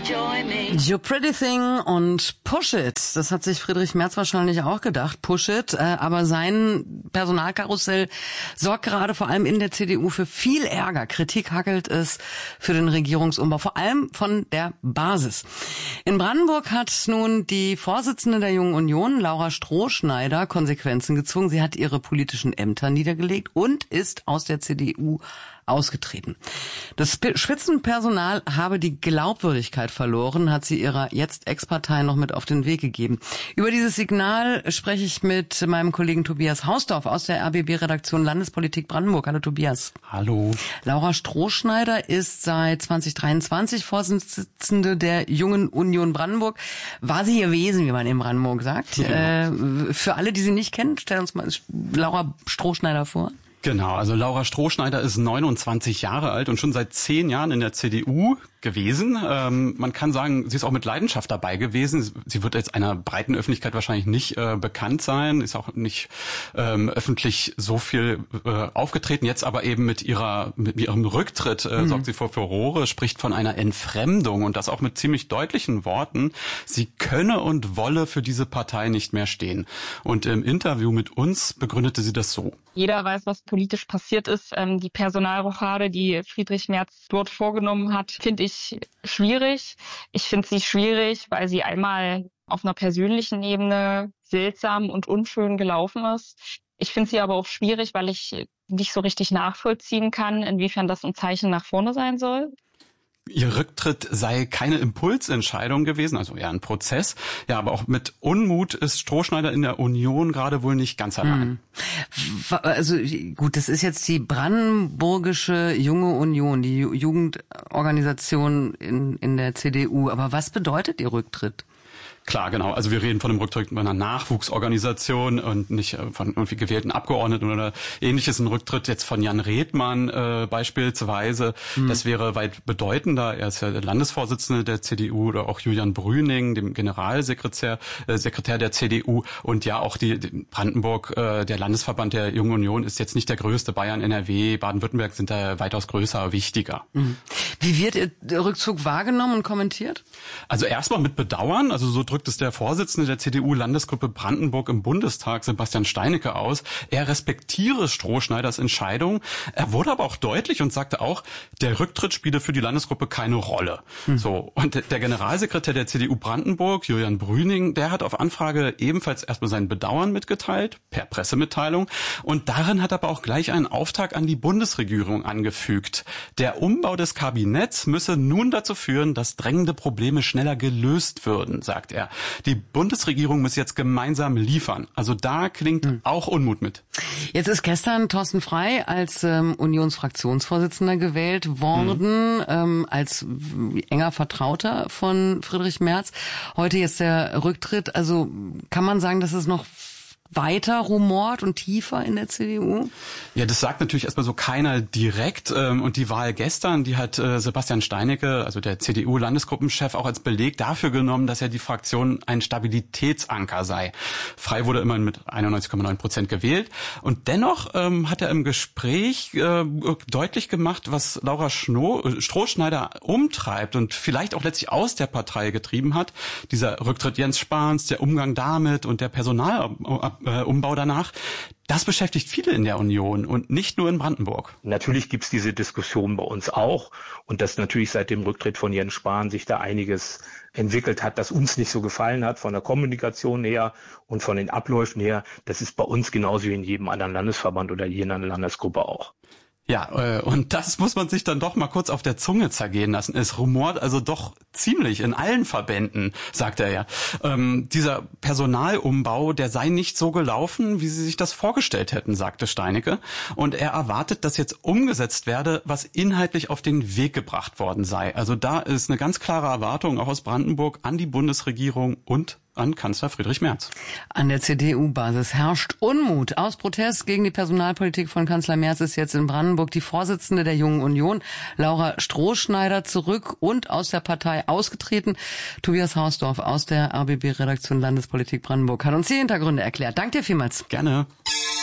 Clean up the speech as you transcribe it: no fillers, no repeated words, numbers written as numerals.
You Pretty Thing und Push It. Das hat sich Friedrich Merz wahrscheinlich auch gedacht, Push It. Aber sein Personalkarussell sorgt gerade vor allem in der CDU für viel Ärger. Kritik hackelt es für den Regierungsumbau, vor allem von der Basis. In Brandenburg hat nun die Vorsitzende der Jungen Union, Laura Strohschneider, Konsequenzen gezogen. Sie hat ihre politischen Ämter niedergelegt und ist aus der CDU ausgetreten. Das Spitzenpersonal habe die Glaubwürdigkeit verloren, hat sie ihrer jetzt Ex-Partei noch mit auf den Weg gegeben. Über dieses Signal spreche ich mit meinem Kollegen Tobias Hausdorf aus der RBB-Redaktion Landespolitik Brandenburg. Hallo Tobias. Hallo. Laura Strohschneider ist seit 2023 Vorsitzende der Jungen Union Brandenburg. War sie gewesen, wie man in Brandenburg sagt. Ja. Für alle, die sie nicht kennen, stellen uns mal Laura Strohschneider vor. Genau, also Laura Strohschneider ist 29 Jahre alt und schon seit 10 Jahren in der CDU gewesen. Man kann sagen, sie ist auch mit Leidenschaft dabei gewesen. Sie wird jetzt einer breiten Öffentlichkeit wahrscheinlich nicht bekannt sein, ist auch nicht öffentlich so viel aufgetreten. Jetzt aber eben mit ihrem Rücktritt sorgt sie für Furore, spricht von einer Entfremdung und das auch mit ziemlich deutlichen Worten. Sie könne und wolle für diese Partei nicht mehr stehen. Und im Interview mit uns begründete sie das so. Jeder weiß, was politisch passiert ist. Die Personalrochade, die Friedrich Merz dort vorgenommen hat, finde ich schwierig. Ich finde sie schwierig, weil sie einmal auf einer persönlichen Ebene seltsam und unschön gelaufen ist. Ich finde sie aber auch schwierig, weil ich nicht so richtig nachvollziehen kann, inwiefern das ein Zeichen nach vorne sein soll. Ihr Rücktritt sei keine Impulsentscheidung gewesen, also eher ein Prozess. Ja, aber auch mit Unmut ist Strohschneider in der Union gerade wohl nicht ganz allein. Also gut, das ist jetzt die Brandenburgische Junge Union, die Jugendorganisation in der CDU. Aber was bedeutet Ihr Rücktritt? Klar, genau. Also wir reden von einem Rücktritt einer Nachwuchsorganisation und nicht von irgendwie gewählten Abgeordneten oder ähnliches. Ein Rücktritt jetzt von Jan Redmann beispielsweise. Das wäre weit bedeutender. Er ist ja der Landesvorsitzende der CDU oder auch Julian Brüning, dem Generalsekretär der CDU. Und ja, auch die Brandenburg, der Landesverband der Jungen Union ist jetzt nicht der größte. Bayern, NRW, Baden-Württemberg sind da weitaus größer, wichtiger. Wie wird Ihr Rückzug wahrgenommen und kommentiert? Also erstmal mit Bedauern. Also so drückt es der Vorsitzende der CDU-Landesgruppe Brandenburg im Bundestag, Sebastian Steinecke, aus. Er respektiere Strohschneiders Entscheidung. Er wurde aber auch deutlich und sagte auch, der Rücktritt spiele für die Landesgruppe keine Rolle. So. Und der Generalsekretär der CDU Brandenburg, Julian Brüning, der hat auf Anfrage ebenfalls erstmal sein Bedauern mitgeteilt, per Pressemitteilung. Und darin hat er aber auch gleich einen Auftrag an die Bundesregierung angefügt. Der Umbau des Kabinetts müsse nun dazu führen, dass drängende Probleme schneller gelöst würden, sagt er. Die Bundesregierung muss jetzt gemeinsam liefern. Also da klingt auch Unmut mit. Jetzt ist gestern Thorsten Frey als Unionsfraktionsvorsitzender gewählt worden, als enger Vertrauter von Friedrich Merz. Heute jetzt der Rücktritt. Also kann man sagen, dass es noch weiter rumort und tiefer in der CDU? Ja, das sagt natürlich erstmal so keiner direkt. Und die Wahl gestern, die hat Sebastian Steinecke, also der CDU-Landesgruppenchef, auch als Beleg dafür genommen, dass ja die Fraktion ein Stabilitätsanker sei. Frey wurde immerhin mit 91,9% gewählt. Und dennoch hat er im Gespräch deutlich gemacht, was Laura Strohschneider umtreibt und vielleicht auch letztlich aus der Partei getrieben hat. Dieser Rücktritt Jens Spahns, der Umgang damit und der Personalumbau danach, das beschäftigt viele in der Union und nicht nur in Brandenburg. Natürlich gibt's diese Diskussion bei uns auch und dass natürlich seit dem Rücktritt von Jens Spahn sich da einiges entwickelt hat, das uns nicht so gefallen hat, von der Kommunikation her und von den Abläufen her. Das ist bei uns genauso wie in jedem anderen Landesverband oder jeder Landesgruppe auch. Ja, und das muss man sich dann doch mal kurz auf der Zunge zergehen lassen. Es rumort also doch ziemlich in allen Verbänden, sagt er ja. Dieser Personalumbau, der sei nicht so gelaufen, wie sie sich das vorgestellt hätten, sagte Steinecke. Und er erwartet, dass jetzt umgesetzt werde, was inhaltlich auf den Weg gebracht worden sei. Also da ist eine ganz klare Erwartung auch aus Brandenburg an die Bundesregierung und an Kanzler Friedrich Merz. An der CDU-Basis herrscht Unmut. Aus Protest gegen die Personalpolitik von Kanzler Merz ist jetzt in Brandenburg die Vorsitzende der Jungen Union, Laura Strohschneider, zurück und aus der Partei ausgetreten. Tobias Hausdorf aus der RBB-Redaktion Landespolitik Brandenburg hat uns die Hintergründe erklärt. Danke dir vielmals. Gerne.